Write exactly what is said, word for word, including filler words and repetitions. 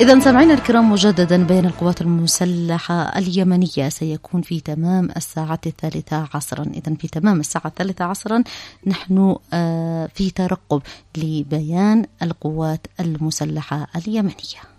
إذا سمعنا الكرام مجددا بين القوات المسلحة اليمنية سيكون في تمام الساعة الثالثة عصرا. إذا في تمام الساعة الثالثة عصرا نحن في ترقب لبيان القوات المسلحة اليمنية.